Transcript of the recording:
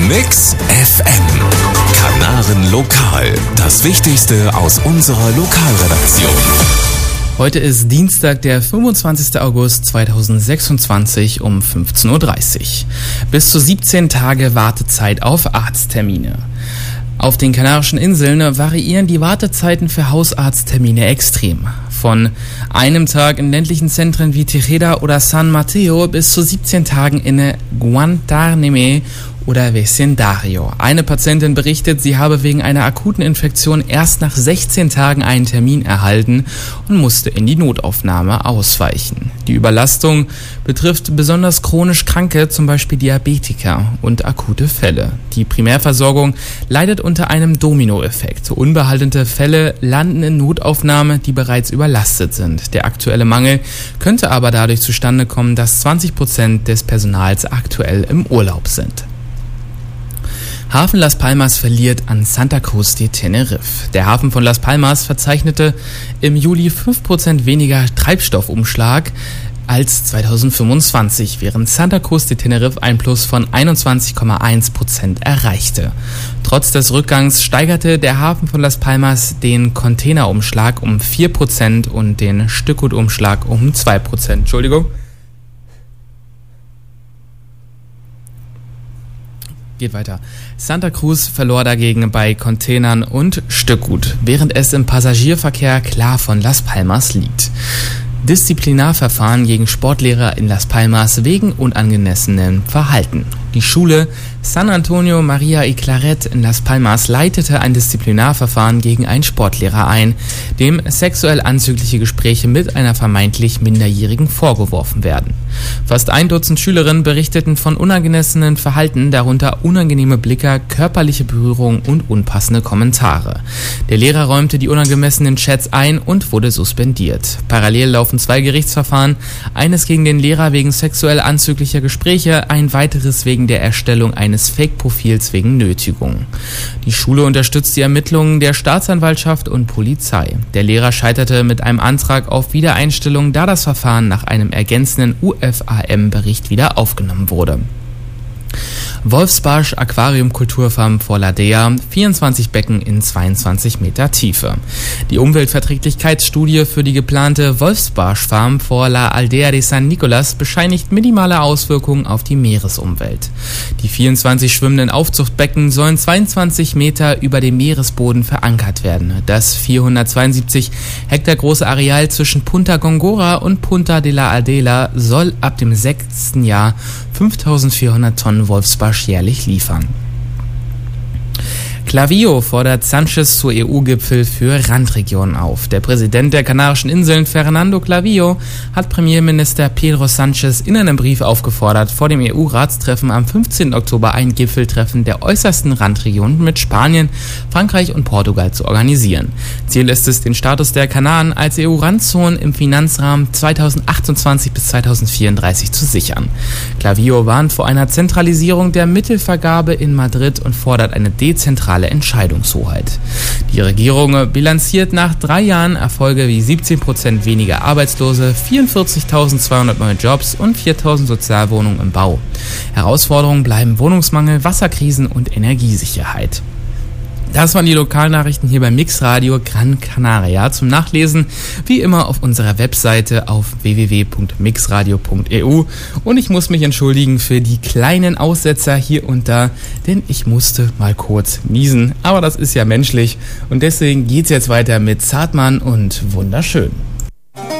Mix FM. Kanaren Lokal. Das Wichtigste aus unserer Lokalredaktion. Heute ist Dienstag, der 25. August 2026 um 15.30 Uhr. Bis zu 17 Tage Wartezeit auf Arzttermine. Auf den Kanarischen Inseln variieren die Wartezeiten für Hausarzttermine extrem. Von einem Tag in ländlichen Zentren wie Tejeda oder San Mateo bis zu 17 Tagen in Guantaname oder Vecindario. Eine Patientin berichtet, sie habe wegen einer akuten Infektion erst nach 16 Tagen einen Termin erhalten und musste in die Notaufnahme ausweichen. Die Überlastung betrifft besonders chronisch Kranke, zum Beispiel Diabetiker und akute Fälle. Die Primärversorgung leidet unter einem Dominoeffekt. Unbehandelte Fälle landen in Notaufnahme, die bereits überlastet sind. Der aktuelle Mangel könnte aber dadurch zustande kommen, dass 20% des Personals aktuell im Urlaub sind. Hafen Las Palmas verliert an Santa Cruz de Tenerife. Der Hafen von Las Palmas verzeichnete im Juli 5% weniger Treibstoffumschlag als 2025, während Santa Cruz de Tenerife ein Plus von 21,1% erreichte. Trotz des Rückgangs steigerte der Hafen von Las Palmas den Containerumschlag um 4% und den Stückgutumschlag um 2%. Entschuldigung. Geht weiter. Santa Cruz verlor dagegen bei Containern und Stückgut, während es im Passagierverkehr klar von Las Palmas liegt. Disziplinarverfahren gegen Sportlehrer in Las Palmas wegen unangemessenem Verhalten. Die Schule San Antonio Maria y Claret in Las Palmas leitete ein Disziplinarverfahren gegen einen Sportlehrer ein, dem sexuell anzügliche Gespräche mit einer vermeintlich Minderjährigen vorgeworfen werden. Fast 1 Dutzend Schülerinnen berichteten von unangemessenem Verhalten, darunter unangenehme Blicke, körperliche Berührung und unpassende Kommentare. Der Lehrer räumte die unangemessenen Chats ein und wurde suspendiert. Parallel laufen 2 Gerichtsverfahren, eines gegen den Lehrer wegen sexuell anzüglicher Gespräche, ein weiteres wegen der Erstellung eines Fake-Profils wegen Nötigung. Die Schule unterstützt die Ermittlungen der Staatsanwaltschaft und Polizei. Der Lehrer scheiterte mit einem Antrag auf Wiedereinstellung, da das Verfahren nach einem ergänzenden UFAM-Bericht wieder aufgenommen wurde. Wolfsbarsch Aquarium-Kulturfarm vor La Dea, 24 Becken in 22 Meter Tiefe. Die Umweltverträglichkeitsstudie für die geplante Wolfsbarsch-Farm vor La Aldea de San Nicolas bescheinigt minimale Auswirkungen auf die Meeresumwelt. Die 24 schwimmenden Aufzuchtbecken sollen 22 Meter über dem Meeresboden verankert werden. Das 472 Hektar große Areal zwischen Punta Gongora und Punta de la Adela soll ab dem 6. Jahr 5.400 Tonnen Wolfsbarsch jährlich liefern. Clavijo fordert Sánchez zur EU-Gipfel für Randregionen auf. Der Präsident der Kanarischen Inseln, Fernando Clavijo, hat Premierminister Pedro Sánchez in einem Brief aufgefordert, vor dem EU-Ratstreffen am 15. Oktober ein Gipfeltreffen der äußersten Randregionen mit Spanien, Frankreich und Portugal zu organisieren. Ziel ist es, den Status der Kanaren als EU-Randzonen im Finanzrahmen 2028 bis 2034 zu sichern. Clavijo warnt vor einer Zentralisierung der Mittelvergabe in Madrid und fordert eine dezentrale Entscheidungshoheit. Die Regierung bilanziert nach 3 Jahren Erfolge wie 17% weniger Arbeitslose, 44.200 neue Jobs und 4.000 Sozialwohnungen im Bau. Herausforderungen bleiben Wohnungsmangel, Wasserkrisen und Energiesicherheit. Das waren die Lokalnachrichten hier bei Mix Radio Gran Canaria. Zum Nachlesen wie immer auf unserer Webseite auf www.mixradio.eu. Und ich muss mich entschuldigen für die kleinen Aussetzer hier und da, denn ich musste mal kurz niesen. Aber das ist ja menschlich und deswegen geht's jetzt weiter mit Zartmann und Wunderschön.